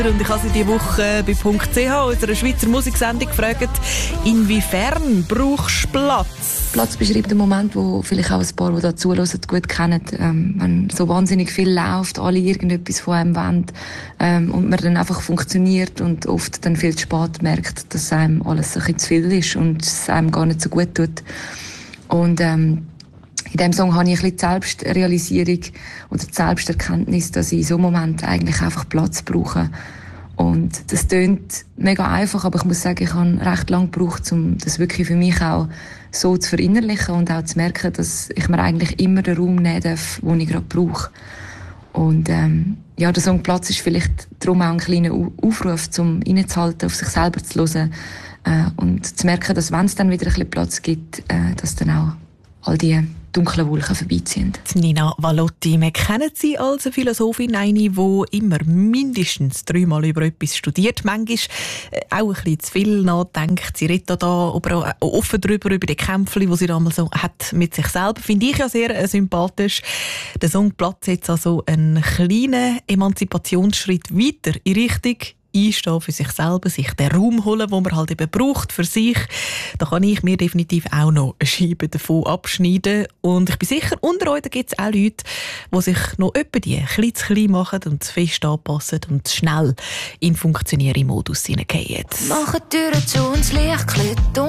Und ich habe sie diese Woche bei .ch, unserer Schweizer Musiksendung, gefragt, inwiefern brauchst du Platz? Platz beschreibt den Moment, wo vielleicht auch ein paar, die da zuhören, gut kennen. Wenn so wahnsinnig viel läuft, alle irgendetwas von einem wollen, und man dann einfach funktioniert und oft dann viel zu spät merkt, dass einem alles ein bisschen zu viel ist und es einem gar nicht so gut tut. Und in diesem Song habe ich ein bisschen die Selbstrealisierung oder die Selbsterkenntnis, dass ich in so einem Moment eigentlich einfach Platz brauche. Und das klingt mega einfach, aber ich muss sagen, ich habe recht lange gebraucht, um das wirklich für mich auch so zu verinnerlichen und auch zu merken, dass ich mir eigentlich immer den Raum nehmen darf, den ich gerade brauche. Und der Song «Platz» ist vielleicht darum auch ein kleiner Aufruf, um innezuhalten, auf sich selber zu hören und zu merken, dass wenn es dann wieder ein bisschen Platz gibt, dass dann auch all die dunklen Wolken vorbeiziehen. Nina Valotti, wir kennen sie als eine Philosophin, eine, die immer mindestens 3-mal über etwas studiert, manchmal auch ein bisschen zu viel nachdenkt. Sie redet da aber auch offen darüber, über die Kämpfe, die sie damals so hat mit sich selber. Finde ich ja sehr sympathisch. Der Song «Platz» jetzt also einen kleinen Emanzipationsschritt weiter in Richtung einstehen für sich selber, sich den Raum holen, den man halt eben braucht für sich. Da kann ich mir definitiv auch noch eine Scheibe davon abschneiden. Und ich bin sicher, unter euch gibt es auch Leute, die sich noch etwa die klein zu klein machen und zu fest anpassen und schnell in den funktionierenden Modus hineingehen. Machen die Türen zu und das Licht